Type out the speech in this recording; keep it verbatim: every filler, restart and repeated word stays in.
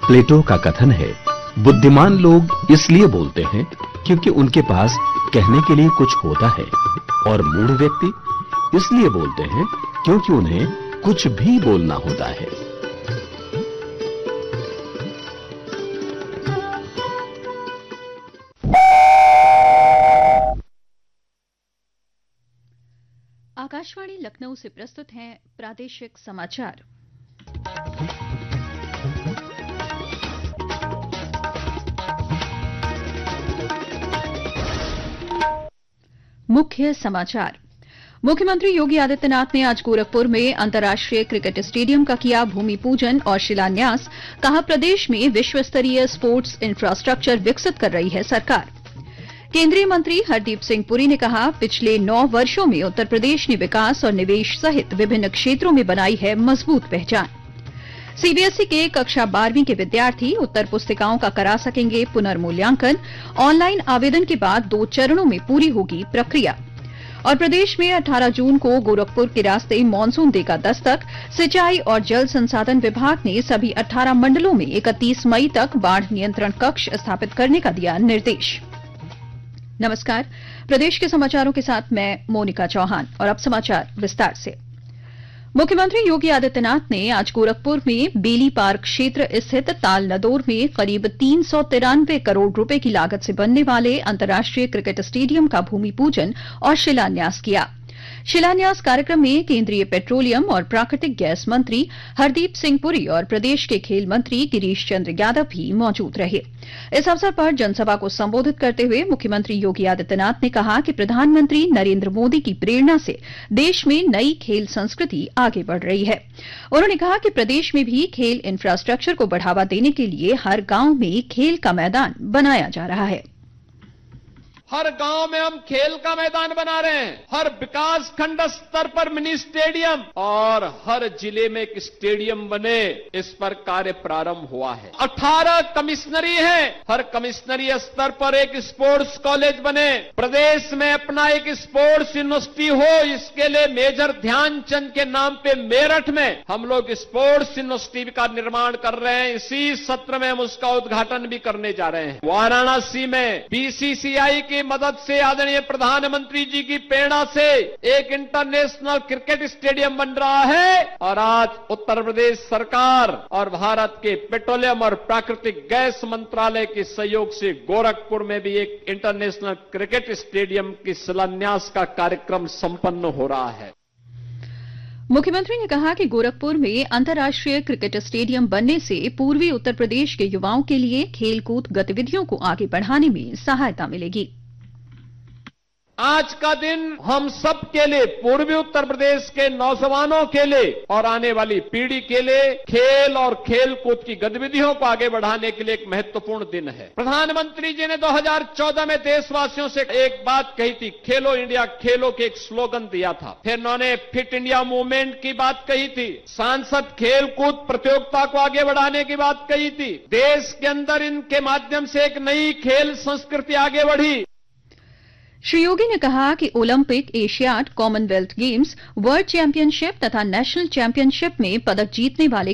प्लेटो का कथन है, बुद्धिमान लोग इसलिए बोलते हैं क्योंकि उनके पास कहने के लिए कुछ होता है, और मूढ़ व्यक्ति इसलिए बोलते हैं क्योंकि उन्हें कुछ भी बोलना होता है। आकाशवाणी लखनऊ से प्रस्तुत हैं प्रादेशिक समाचार। मुख्य समाचार। मुख्यमंत्री योगी आदित्यनाथ ने आज गोरखपुर में अंतर्राष्ट्रीय क्रिकेट स्टेडियम का किया भूमि पूजन और शिलान्यास। कहा, प्रदेश में विश्व स्तरीय स्पोर्ट्स इंफ्रास्ट्रक्चर विकसित कर रही है सरकार। केंद्रीय मंत्री हरदीप सिंह पुरी ने कहा, पिछले नौ वर्षों में उत्तर प्रदेश ने विकास और निवेश सहित विभिन्न क्षेत्रों में बनाई है मजबूत पहचान। सीबीएसई के कक्षा बारहवीं के विद्यार्थी उत्तर पुस्तिकाओं का करा सकेंगे पुनर्मूल्यांकन। ऑनलाइन आवेदन के बाद दो चरणों में पूरी होगी प्रक्रिया। और प्रदेश में अठारह जून को गोरखपुर के रास्ते मानसून देगा दस्तक। सिंचाई और जल संसाधन विभाग ने सभी अठारह मंडलों में इकतीस मई तक बाढ़ नियंत्रण कक्ष स्थापित करने का दिया निर्देश। नमस्कार, प्रदेश के समाचारों के साथ मैं मोनिका चौहान। और अब समाचार विस्तार से। मुख्यमंत्री योगी आदित्यनाथ ने आज गोरखपुर में बेली पार्क क्षेत्र स्थित ताल नदौर में करीब तीन सौ तिरानवे करोड़ रुपए की लागत से बनने वाले अंतर्राष्ट्रीय क्रिकेट स्टेडियम का भूमि पूजन और शिलान्यास किया। शिलान्यास कार्यक्रम में केंद्रीय पेट्रोलियम और प्राकृतिक गैस मंत्री हरदीप सिंह पुरी और प्रदेश के खेल मंत्री गिरीश चंद्र यादव भी मौजूद रहे। इस अवसर पर जनसभा को संबोधित करते हुए मुख्यमंत्री योगी आदित्यनाथ ने कहा कि प्रधानमंत्री नरेंद्र मोदी की प्रेरणा से देश में नई खेल संस्कृति आगे बढ़ रही है। उन्होंने कहा कि प्रदेश में भी खेल इंफ्रास्ट्रक्चर को बढ़ावा देने के लिए हर गांव में खेल का मैदान बनाया जा रहा है। हर गांव में हम खेल का मैदान बना रहे हैं, हर विकास खंड स्तर पर मिनी स्टेडियम और हर जिले में एक स्टेडियम बने, इस पर कार्य प्रारंभ हुआ है। अठारह कमिश्नरी है, हर कमिश्नरी स्तर पर एक स्पोर्ट्स कॉलेज बने, प्रदेश में अपना एक स्पोर्ट्स यूनिवर्सिटी हो। इसके लिए मेजर ध्यानचंद के नाम पे मेरठ में हम लोग स्पोर्ट्स यूनिवर्सिटी का निर्माण कर रहे हैं। इसी सत्र में हम उसका उद्घाटन भी करने जा रहे हैं। वाराणसी में बीसीसीआई की मदद से, आदरणीय प्रधानमंत्री जी की प्रेरणा से एक इंटरनेशनल क्रिकेट स्टेडियम बन रहा है। और आज उत्तर प्रदेश सरकार और भारत के पेट्रोलियम और प्राकृतिक गैस मंत्रालय के सहयोग से गोरखपुर में भी एक इंटरनेशनल क्रिकेट स्टेडियम की शिलान्यास का कार्यक्रम संपन्न हो रहा है। मुख्यमंत्री ने कहा कि गोरखपुर में अंतर्राष्ट्रीय क्रिकेट स्टेडियम बनने से पूर्वी उत्तर प्रदेश के युवाओं के लिए खेलकूद गतिविधियों को आगे बढ़ाने में सहायता मिलेगी। आज का दिन हम सब के लिए, पूर्वी उत्तर प्रदेश के नौजवानों के लिए और आने वाली पीढ़ी के लिए खेल और खेल कूद की गतिविधियों को आगे बढ़ाने के लिए एक महत्वपूर्ण दिन है। प्रधानमंत्री जी ने दो हज़ार चौदह में देशवासियों से एक बात कही थी, खेलो इंडिया खेलो के एक स्लोगन दिया था। फिर उन्होंने फिट इंडिया मूवमेंट की बात कही थी, सांसद खेल कूद प्रतियोगिता को आगे बढ़ाने की बात कही थी। देश के अंदर इनके माध्यम से एक नई खेल संस्कृति आगे बढ़ी। श्री योगी ने कहा कि Olympic, Asiad, Commonwealth games, world championship तथा नेशनल चैंपियनशिप में पदक जीतने वाले